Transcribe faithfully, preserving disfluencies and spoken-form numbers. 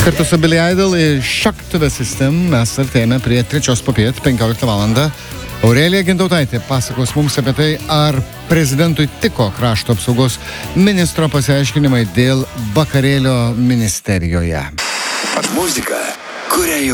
Kartu su Billy Idol ir Shock to the System mes artėjame prie trečios popiet, penkioliktą valandą. Aurelija Gintautaitė pasakos mums apie tai, ar prezidentui tiko krašto apsaugos ministro pasiaiškinimai dėl vakarėlio ministerijoje. Muzika, kurią jau